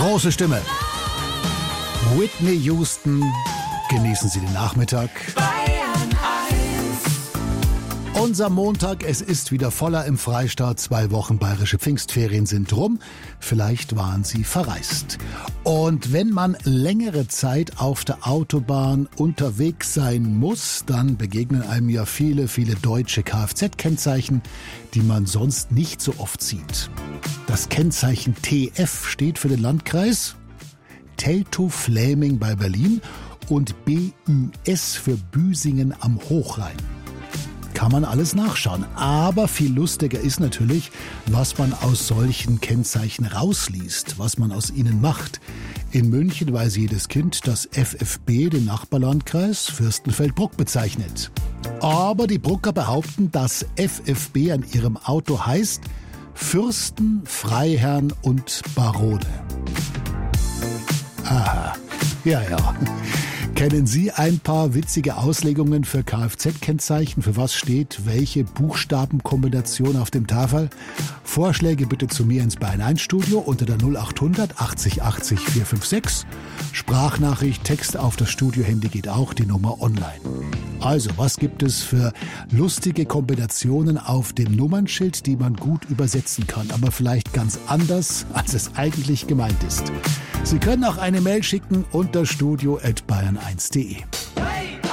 Große Stimme. Whitney Houston. Genießen Sie den Nachmittag. Unser Montag, es ist wieder voller im Freistaat. 2 Wochen bayerische Pfingstferien sind rum. Vielleicht waren Sie verreist. Und wenn man längere Zeit auf der Autobahn unterwegs sein muss, dann begegnen einem ja viele deutsche Kfz-Kennzeichen, die man sonst nicht so oft sieht. Das Kennzeichen TF steht für den Landkreis, Teltow-Fläming bei Berlin und BÜS für Büsingen am Hochrhein. Kann man alles nachschauen. Aber viel lustiger ist natürlich, was man aus solchen Kennzeichen rausliest, was man aus ihnen macht. In München weiß jedes Kind, dass FFB den Nachbarlandkreis Fürstenfeldbruck bezeichnet. Aber die Brucker behaupten, dass FFB an ihrem Auto heißt Fürsten, Freiherren und Barone. Aha, ja. Kennen Sie ein paar witzige Auslegungen für Kfz-Kennzeichen? Für was steht welche Buchstabenkombination auf dem Tafel? Vorschläge bitte zu mir ins Bayern 1 Studio unter der 0800 80 80 456. Sprachnachricht, Text auf das Studio-Handy geht auch, die Nummer online. Also, was gibt es für lustige Kombinationen auf dem Nummernschild, die man gut übersetzen kann, aber vielleicht ganz anders, als es eigentlich gemeint ist? Sie können auch eine Mail schicken unter studio@bayern1.de.